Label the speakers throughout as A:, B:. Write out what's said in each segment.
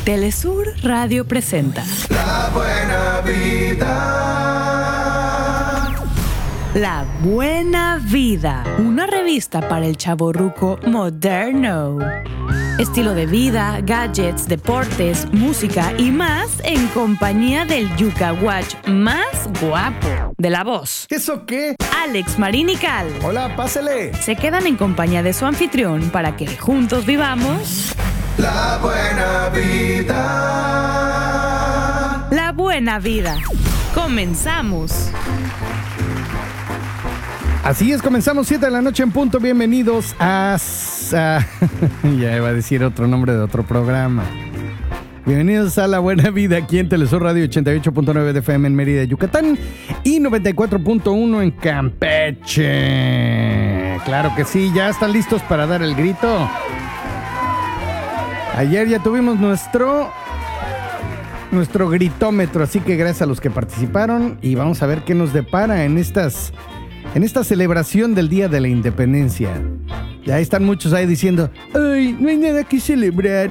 A: Telesur Radio presenta
B: La Buena Vida.
A: La Buena Vida, una revista para el chavorruco moderno. Estilo de vida, gadgets, deportes, música y más en compañía del yucahuach más guapo de La Voz.
C: ¿Eso qué?
A: Alex Marín y Cal.
C: Hola, pásele.
A: Se quedan en compañía de su anfitrión para que juntos vivamos
B: La Buena Vida.
A: la buena vida. Comenzamos.
C: Así es, comenzamos 7 de la noche en punto. Bienvenidos a... ya iba a decir otro nombre de otro programa. Bienvenidos a La Buena Vida aquí en Telesur Radio 88.9 de FM en Mérida, Yucatán y 94.1 en Campeche. Claro que sí, ya están listos para dar el grito. Ayer ya tuvimos nuestro gritómetro, así que gracias a los que participaron y vamos a ver qué nos depara en esta celebración del Día de la Independencia. Ya están muchos ahí diciendo, ¡ay, no hay nada que celebrar!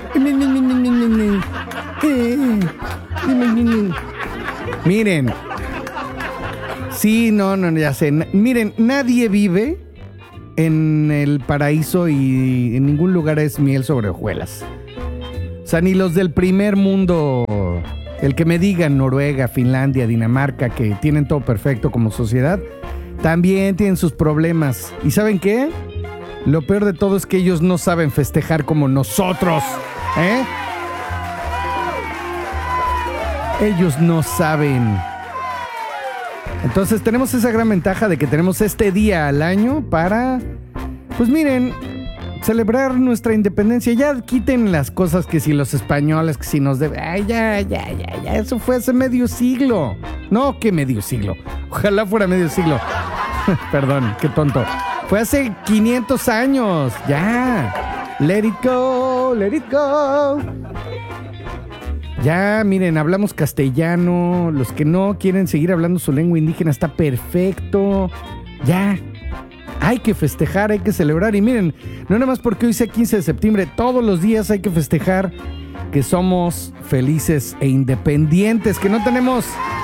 C: Miren, sí, no, ya sé. Miren, nadie vive en el paraíso y en ningún lugar es miel sobre hojuelas. O sea, ni los del primer mundo, el que me digan Noruega, Finlandia, Dinamarca, que tienen todo perfecto como sociedad, también tienen sus problemas. ¿Y saben qué? Lo peor de todo es que ellos no saben festejar como nosotros, ¿eh? Ellos no saben. Entonces tenemos esa gran ventaja de que tenemos este día al año para, pues miren, celebrar nuestra independencia. Ya quiten las cosas que si los españoles, que si nos deben. Ay, ya. Eso fue hace medio siglo. No, ¿qué medio siglo? Ojalá fuera medio siglo. Perdón, qué tonto. Fue hace 500 años. Ya. Let it go, let it go. Ya, miren, hablamos castellano. Los que no quieren seguir hablando su lengua indígena está perfecto. Ya. Hay que festejar, hay que celebrar. Y miren, no nada más porque hoy sea 15 de septiembre, todos los días hay que festejar que somos felices e independientes, que no tenemos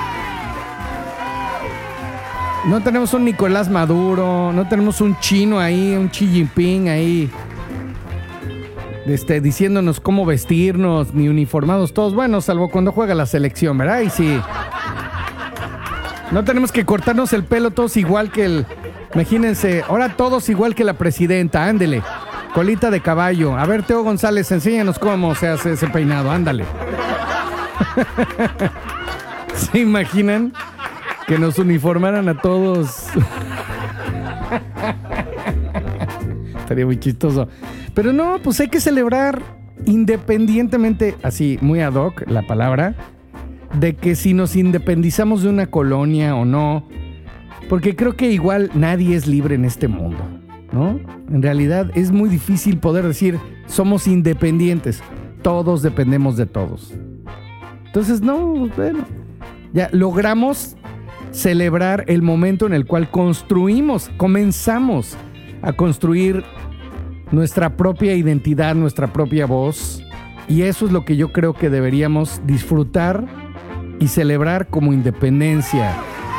C: un Nicolás Maduro, no tenemos un chino ahí, un Xi Jinping ahí, diciéndonos cómo vestirnos, ni uniformados todos, bueno, salvo cuando juega la selección, ¿verdad? Y sí. No tenemos que cortarnos el pelo todos igual que el... Imagínense, ahora todos igual que la presidenta, ándele, colita de caballo. A ver, Teo González, enséñanos cómo se hace ese peinado, ándale. ¿Se imaginan que nos uniformaran a todos? Estaría muy chistoso. Pero no, pues hay que celebrar independientemente, así, muy ad hoc la palabra, de que si nos independizamos de una colonia o no. Porque creo que igual nadie es libre en este mundo, ¿no? En realidad es muy difícil poder decir somos independientes. Todos dependemos de todos. Entonces, no, bueno, ya logramos celebrar el momento en el cual comenzamos a construir nuestra propia identidad, nuestra propia voz. Y eso es lo que yo creo que deberíamos disfrutar y celebrar como independencia.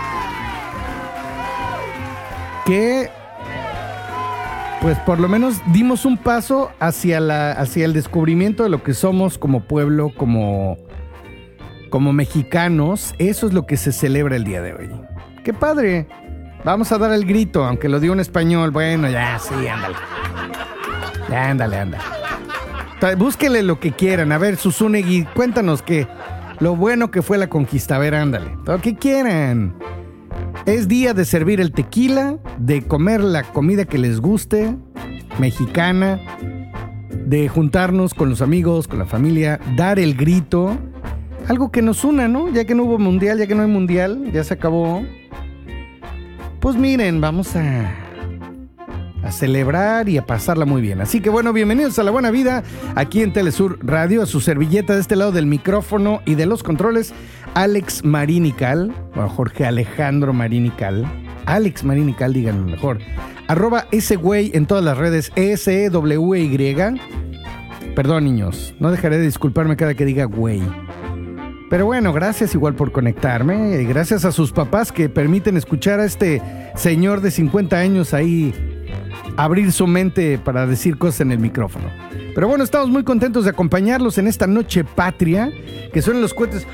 C: Que, pues por lo menos dimos un paso hacia el descubrimiento de lo que somos como pueblo, como mexicanos. Eso es lo que se celebra el día de hoy. ¡Qué padre! Vamos a dar el grito, aunque lo digo en español. Bueno, ya, sí, ándale. Ya, ándale. Búsquele lo que quieran. A ver, Zunzunegui, cuéntanos que lo bueno que fue la conquista. A ver, ándale. Lo que quieran. Es día de servir el tequila, de comer la comida que les guste, mexicana, de juntarnos con los amigos, con la familia, dar el grito, algo que nos una, ¿no? Ya que no hubo mundial, ya que no hay mundial, ya se acabó. Pues miren, vamos a celebrar y a pasarla muy bien. Así que bueno, bienvenidos a La Buena Vida, aquí en Telesur Radio, a su servilleta de este lado del micrófono y de los controles, Alex Marín y Cal, o Jorge Alejandro Marín y Cal, Alex Marín y Cal, díganlo mejor, @ese güey en todas las redes, ESEWY, Perdón, niños, no dejaré de disculparme cada que diga güey. Pero bueno, gracias igual por conectarme y gracias a sus papás que permiten escuchar a este señor de 50 años ahí abrir su mente para decir cosas en el micrófono. Pero bueno, estamos muy contentos de acompañarlos en esta noche patria, que suenan los cohetes.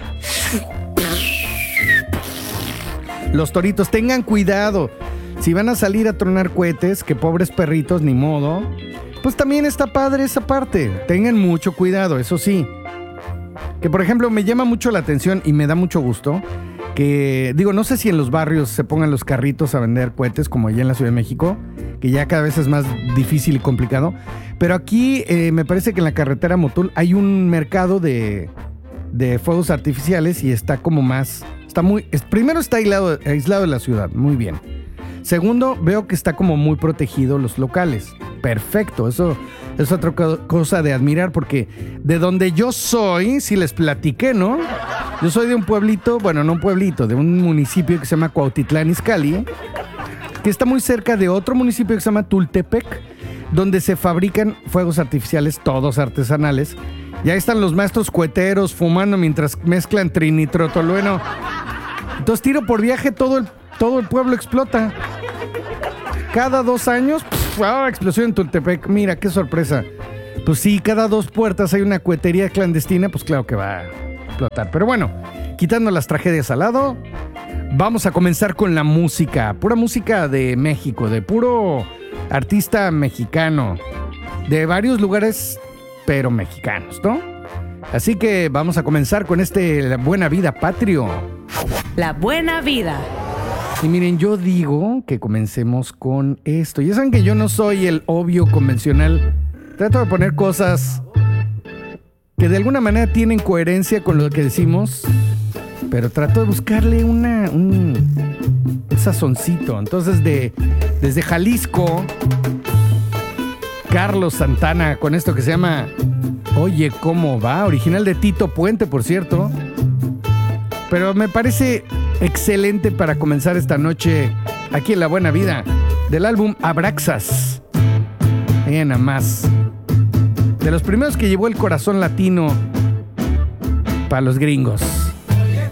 C: Los toritos, tengan cuidado. Si van a salir a tronar cohetes, que pobres perritos, ni modo, pues también está padre esa parte. Tengan mucho cuidado, eso sí. Que por ejemplo me llama mucho la atención y me da mucho gusto que, digo, no sé si en los barrios se pongan los carritos a vender cohetes como allá en la Ciudad de México, que ya cada vez es más difícil y complicado, pero aquí me parece que en la carretera Motul hay un mercado de fuegos artificiales y está como más, primero está aislado de la ciudad, muy bien. Segundo, veo que está como muy protegido los locales. Perfecto, eso es otra cosa de admirar, porque de donde yo soy, si les platiqué, ¿no? Yo soy de un pueblito, bueno, no un pueblito, de un municipio que se llama Cuautitlán Izcalli, que está muy cerca de otro municipio que se llama Tultepec, donde se fabrican fuegos artificiales, todos artesanales. Y ahí están los maestros coheteros fumando mientras mezclan trinitrotolueno. Entonces, tiro por viaje, todo el pueblo explota. Cada 2 años, explosión en Tultepec. Mira, qué sorpresa. Pues sí, cada 2 puertas hay una cohetería clandestina, pues claro que va a explotar. Pero bueno, quitando las tragedias al lado, vamos a comenzar con la música. Pura música de México, de puro artista mexicano. De varios lugares, pero mexicanos, ¿no? Así que vamos a comenzar con La Buena Vida Patrio.
A: La Buena Vida.
C: Y miren, yo digo que comencemos con esto. Ya saben que yo no soy el obvio convencional. Trato de poner cosas que de alguna manera tienen coherencia con lo que decimos, pero trato de buscarle un sazoncito. Entonces, desde Jalisco, Carlos Santana con esto que se llama Oye, ¿cómo va? Original de Tito Puente, por cierto. Pero me parece excelente para comenzar esta noche aquí en La Buena Vida, del álbum Abraxas. Nada más. De los primeros que llevó el corazón latino para los gringos.